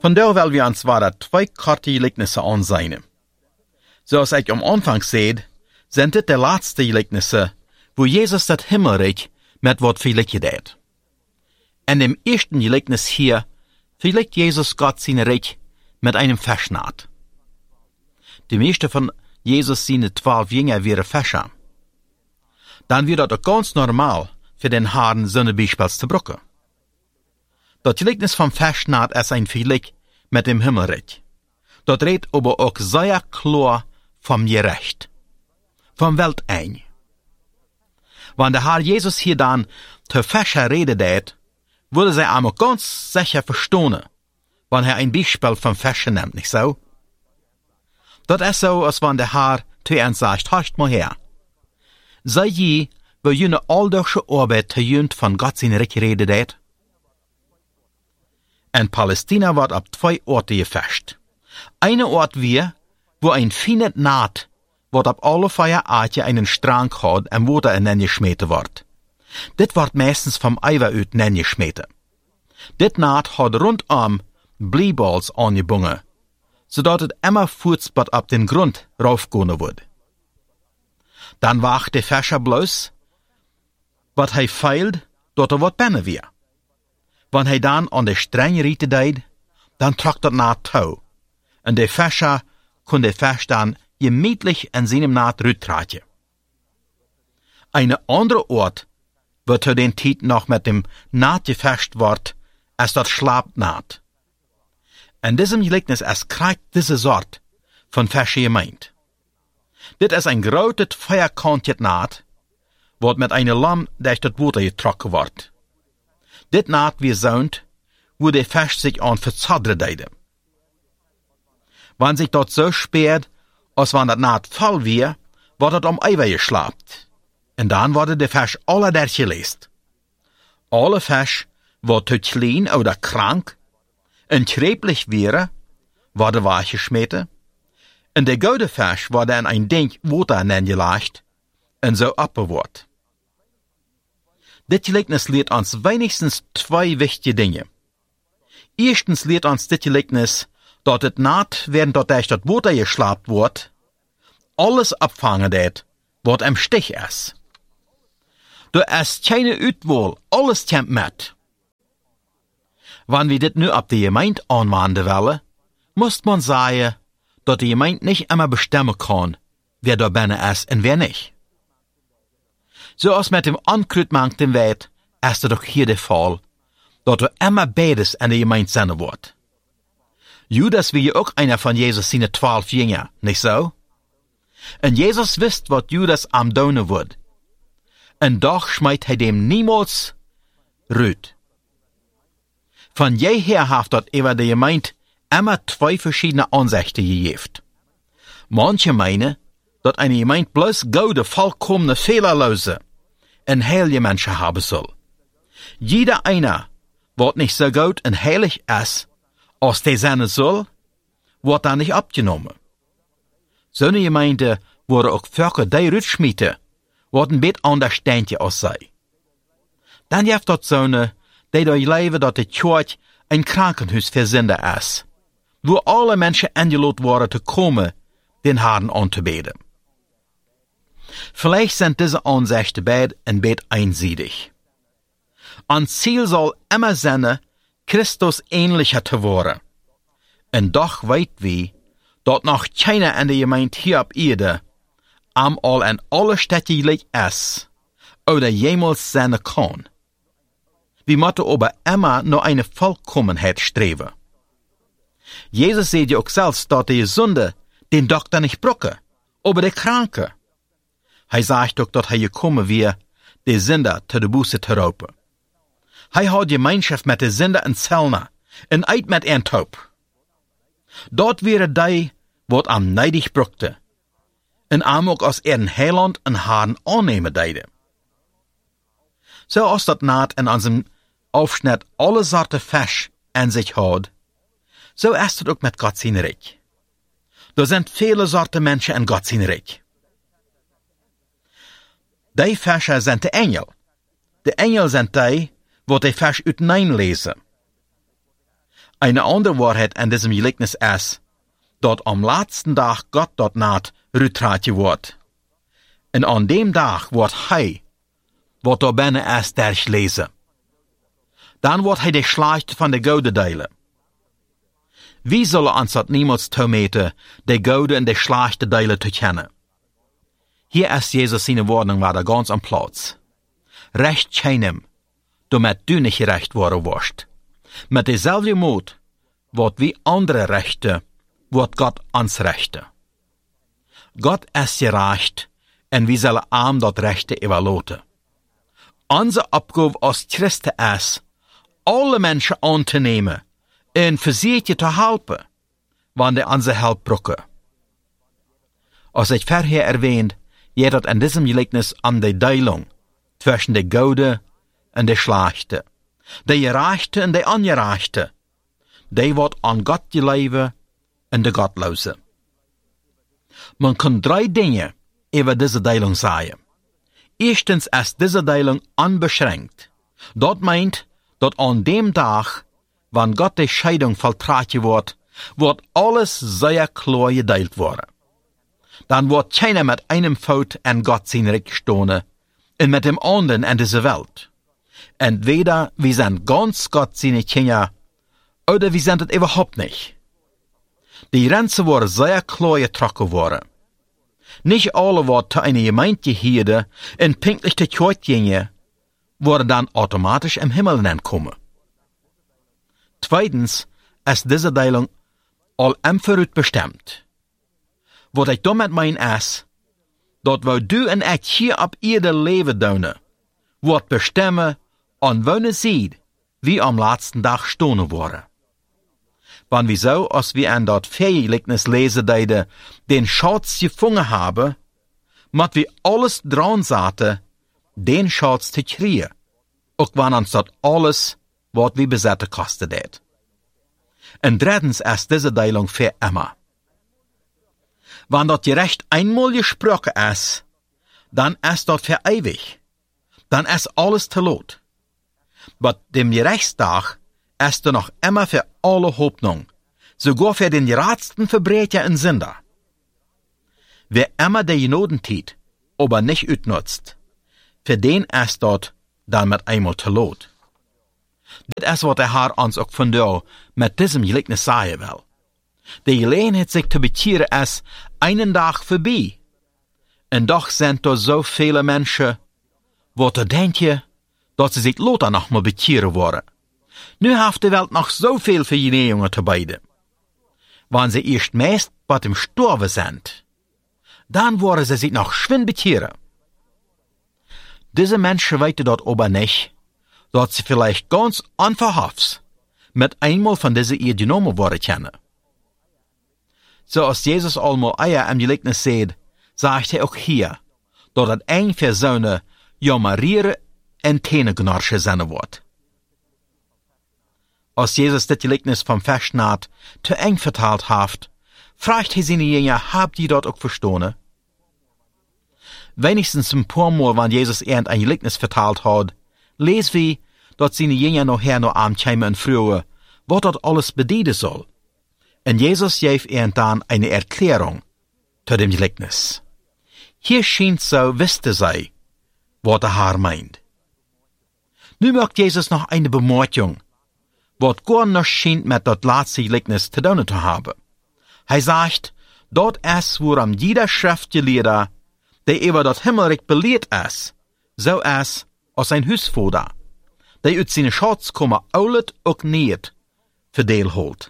Vandaar wil we ons zware 2 korte gelijkenissen aanzien. Zoals ik am Anfang zei, zijn dit de laatste gelijkenissen, wo Jezus dat Himmelreich met wat vergelijken deed. En im eersten gelijkenis hier vergleicht Jezus Gott zijn Reich met einem Verschnaat. De meeste van Jesus zijn 12 Jünger waren Fäscher. Dan wird das auch ganz normal für den Herrn so eine Beispiels zu brücken. Das Gleichnis vom Verschnaat ist ein Vergleich mit dem Himmelreich. Das redet aber auch sehr klar vom Gerecht, vom Welt ein. Wenn der Herr Jesus hier dann zu Fäscher reden deed, würde sie einmal ganz sicher verstehen, wenn ein Beispiel vom Fäscher nimmt, nicht so? Das ist so, als wenn der Herr zu uns sagt, horcht mal her. Sei je, wo jene alldurchsche Arbeit te junt von Gott sein Reich reden deed? In Palästina wird ab 2 Orte gefasst. Eine Ort wir, wo ein Feind naht, wird ab alle 4 Aartje einen Strang hat und Water in geschmeten wird. Dit wordt meistens vom Eiver uit geschmeten. Dit naad hat rundum Bleeballs angebungen, zodat het immer voetspat op den Grund raufgehen wird. Dan wacht de Fäscher bloß, wat hij feilt, dat wat binnen weer. Wanneer hij dan aan de streng rieten deed, dan trok dat naad touw, en de Fäscher kon de Fäsch dan gemütlich in seinem naad rüttraatje. Eine andere Ort, wird zu den Tijd noch mit dem Naht gefasst wird, als das Schlafnaht. In diesem Gleichnis es kriegt diese Sort von Fäsche gemeint. Dit ist ein großes feierkantjes Naht, wird mit einer Lamm durch das Water getrokken wird. Dit Naht wie Sound, wo der Fäsch sich an verzadre deide. Wenn sich dort so sperrt, als wenn das Naht voll wird das Eiver geschlapt. En dan worden de Fäsch alle dergelest. Alle Fäsch, wat te klein oder krank, en schreeplich wäre, worden weggeschmeten, en de gouden Fäsch worden in ein Denk Water hineingelegt, en so abbewaart. Dit Gleichnis leert uns wenigstens 2 wichtige Dinge. Erstens leert uns dit Gleichnis, dat het naad, während dat durch das Water geschlapt wordt, alles abfangen deed, wat im Stich ist. Du ist keine Uitwahl, alles kommt mit. Wenn wir dit nu op de Gemeinde anwenden willen, muss man sagen, dat de Gemeinde nicht immer bestimmen kann, wer da binnen ist und wer nicht. So als mit dem Ankruidmankten weet, ist doch hier der Fall, dat er immer beides in de Gemeinde zijn wordt. Judas war ja auch einer von Jesus seine 12 Jünger, nicht so? Und Jesus wisst, wat Judas am doen wird. En doch schmeidt hij dem niemals rüt. Von jeher hat dat über die Gemeinde immer 2 verschiedene Ansichten gegeben. Manche meinen, dat eine Gemeinde bloß gute, vollkommene, fehlerlose en heilige Menschen haben soll. Jeder einer, wat nicht so gut en heilig ist, als der sein soll, wird dann nicht abgenommen. So eine Gemeinde wurde auch Völker die rütschmieten, wat een beetje onderstandje als zij. Dan heeft dat zo'n, die door leven dat de kerk een krankenhuis voor zinden is, wo alle mensen ingeladen worden te komen, den Herrn aan te beden. Vielleicht sind diese Ansichten beide ein bisschen einseitig. Ons Ziel soll immer sein, Christus ähnlicher zu werden. Und doch weit wie, dat noch keiner in der Gemeinde hier auf Erde al in alle Städte gleich ist, oder jemals sein kann. Wir müssen aber immer nur eine Vollkommenheit streben. Jesus sagt ja auch selbst, dass die Sünde den Doktor nicht brauche, aber der Kranke. Er sagt auch, dass er gekommen wäre, die Sünder zu der Buße zu rufen. Er hat Gemeinschaft mit den Sünder in Zellner, und Eid mit ihren Taub. Dort wäre die, wat am neidig brukte, en am ook als Heiland en Herrn annehmen deide. So als dat naad in unserem Aufschnitt alle Sorte Fisch in sich hat, so ist het ook mit Gott sein Reich. Da sind viele Sorte Menschen in Gott sein Reich. Die Fischer sind die Engel. Die Engel sind die, wo die Fisch uiteinanderlezen. Eine andere Wahrheit an diesem Gleichnis ist, dat am letzten Tag Gott dort naht rütratje wordt. En an dem Tag wordt hij, wat er binnen is, durchlezen. Dan wordt hij de slechte van de goede delen. Wie zullen ons dat niemals toemeten, de goede en de slechte delen te kennen? Hier is Jezus zijn woorden waar er ganz am Platz. Recht schijnem, damit du nicht gerecht worden worst. Met dezelfde moed, wat wie andere rechte, wordt God ons rechte. God is gerecht, en wie zullen aan dat rechte evalueren. Onze opgave als Christen is, alle mensen aan te nemen, en verzetje te helpen, wanneer onze hulp brokken. Als ik vorher erwähnt, je dat in diesem Gleichnis an de Deilung zwischen de Gode en de Schlechte, de Gerechte en de Ongerechte, die wordt aan God geleven en de Gottloze. Man kan 3 dingen over deze Deilung sagen. Erstens ist diese Deilung unbeschränkt. Dat meint, dat an dem Tag, wann Gott die Scheidung volltragen wird alles sehr klar gedeilt worden. Dann wird keiner mit einem Fuß an Gott sein Recht stehen und mit dem anderen an diese Welt. Entweder wir sind ganz Gott seine Kinder, oder wir sind es überhaupt nicht. Die Grenzen worden sehr klar getroffen worden. Nicht alle, die zu einer Gemeinde gehören und pünktlich zur Kirche gingen, worden dann automatisch im Himmel ankommen. Zweitens ist diese Deilung all im Vorut bestimmt. Wat ich damit mein ist, dat wo du en ich hier op Erde leven doen, wordt bestemmen an welche Seite wie am letzten Tag stehen worden. Wann wir so, als wir an dat Gleichnis lesen deiden, den Schatz gefunden haben, mat wir alles dran zaten, den Schatz zu kriegen, auch wann uns dat alles, wat wir besetzen kostet het. En drittens ist diese Deilung für immer. Wann dat gerecht einmal gesprochen ist, dann ist dat für ewig. Dann ist alles te lot. Aber dem Gerichtstag ist er noch immer für alle Hoffnung, sogar für den geradsten Verbrecher und Sünder. Wer immer der Genodentiet, aber nicht utnutzt, für den ist dort dann mit einmal te lot. Das ist, was der Herr uns auch von da mit diesem Gleichnis sagen will. Die Gelegenheit, sich zu bekehren, ist einen Tag vorbei. Und doch sind da so viele Menschen, wo du denken, dass sie sich Lothar noch mal bekehren wollen. Nu hat die Welt noch so viel Vergenehmungen zu beiden. Wenn sie erst meist bei dem Sterben sind, dann wollen sie sich noch schwind bekehren. Diese Menschen weiten dort aber nicht, dass sie vielleicht ganz unverhofft mit einmal von dieser Ehe genommen worden können. So als Jesus allemaal eier im Gleichnis sagt, sagt er auch hier, dass het ein für seine jammerieren en Tänegnarsche sein wird. Als Jesus das Gleichnis vom Festnaht zu eng verteilt hat, fragt er seine Jünger, habt ihr dort auch verstanden? Wenigstens ein paar Mal, wenn Jesus ein Gleichnis verteilt hat, lesen wir, dass seine Jünger nachher noch ankämen und fragen, was dort alles bedeuten soll. Und Jesus gab ihnen dann eine Erklärung zu dem Gleichnis. Hier scheint so, wisste sei, was der Herr meint. Nu macht Jesus noch eine Bemerkung, was gar nicht scheint mit das letzte Gleichnis zu tun zu haben. Er sagt, dort ist, woran jeder Schriftgelehrter, der über das Himmelreich belehrt ist, so ist als ein Hausvater, der ut seine Schatz kommen oulet und niet verdeel holt.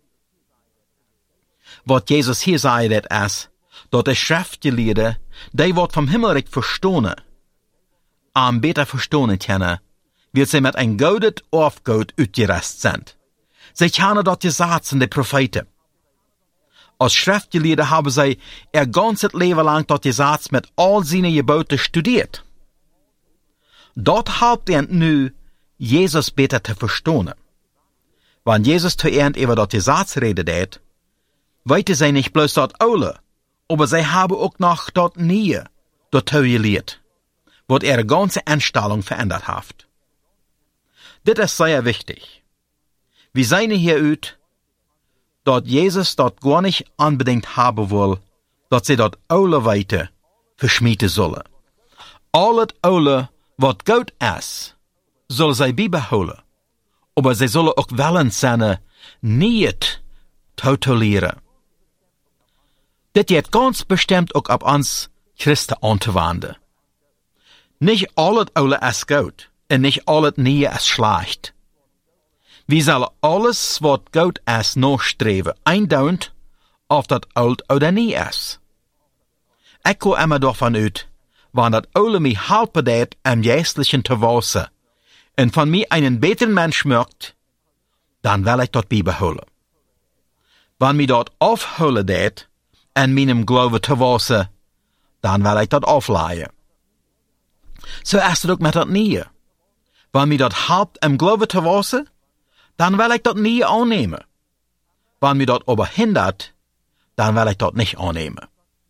Was Jesus hier sagt, ist, dass der Schriftgelehrte, der wird vom Himmelreich verstehen, am beter verstehen können, weil sie mit ein goudet Aufgaut utgerest sind. Sie kennen dort die Satz der Propheten. Als Schriftgelehrte haben sie ihr ganzes Leben lang dort die Satz mit all seinen Geboten studiert. Dort habt ihr nu Jesus beter zu verstehen. Wenn Jesus zu ihnen über dort die Satz redet, weite sie nicht bloß dort alle, aber sie haben auch noch dort Nähe dazu gelehrt, was ihre ganze Einstellung verändert hat. Das ist sehr wichtig. Wir sehen hier uit, dat Jesus dat gar nicht unbedingt haben will, dat sie dat alle weite verschmieten zullen. Al het oude wat goed is, zullen zij bijbehouden. Maar zij zullen ook wel in zijn niet totaleren. Dit heeft ganz bestimmt ook op ons Christen aan te wenden. Niet al het oude is goed, en niet al het nieuwe is slecht. We zullen alles wat goed is nastreven, eindauend of dat oud oder nie is. Ik ga immer davon uit, wanneer dat oude mij helpen deed am geestlichen te wassen, en van mij einen beteren Mensch maakt, dan wil ik dat bijbehouden. Wanneer mij dat afholen deed, en meinem geloven te wassen, dan wil ik dat aflaaien. Zo is het ook met dat nieuwe. Wanneer mij dat helpt am geloven te wassen, dan wil ik dat niet aannemen. Wanneer mij dat aber hindert, dan wil ik dat niet aannemen.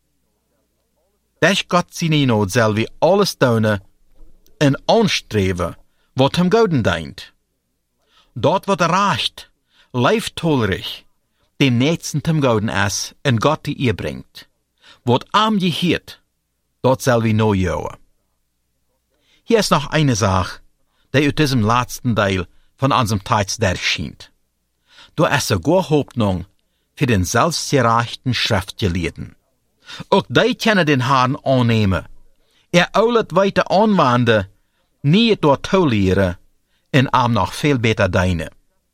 Durch Gott zijn nood zal we alles doen en aanstreven wat hem gouden dient. Dat wat recht, lieftolerig, dem nächsten hem gouden is en Gott die ihr brengt. Wat arm je hiert, dat zal we nou jouwen. Hier is nog eine Sache, die uit diesem laatsten Teil von unserem Text erscheint. Da ist sogar Hoffnung für den selbstgerechten Schriftgelehrten. Auch die können den Herrn annehmen. Oulet weiter anwenden, nie dort toleren, en am noch viel besser dienen.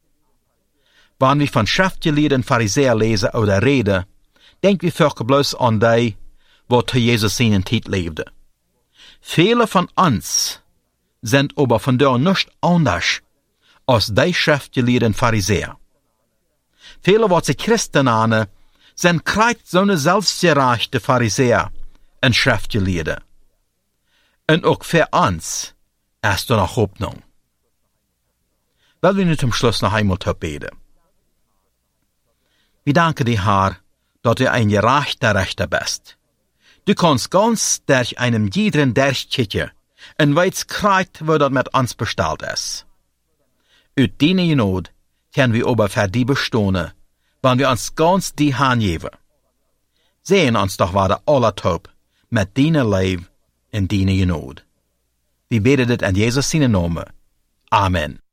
Wann wir von Schriftgelehrten Pharisäer lesen oder reden, denken wir für bloß an die, wo zu Jesus seinen Zeit lebte. Viele von uns sind aber von der nicht anders als die Schriftgelehrten Pharisäer. Viele, wat sich Christen nennen, sind kreuz so eine selbstgerechte Pharisäer en Schriftgelehrte. Und auch für uns ist da noch Hoffnung. Weil wir nu zum Schluss noch einmal beten. Wir danken dir, Herr, dass du ein gerechter Richter bist. Du kannst ganz durch einem jeden durchkicken und weißt kreuz, wo das mit uns bestellt ist. Uit deine Not können wir aber für die bestehen, wenn wir uns ganz die Hand geben. Sehen uns doch weiter alle taub mit deiner Leib und deiner Not. Wir beten das in Jesus seinen Namen. Amen.